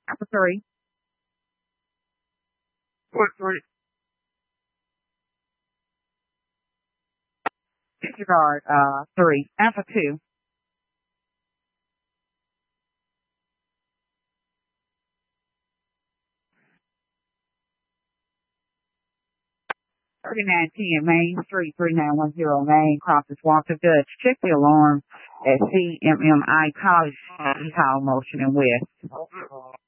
Alpha 3. Port 3. Disregard, 3. Alpha 2. 3910 Main Street, 3910 Main, crosses Walker Dutch. Check the alarm at CMMI College, call motion and west.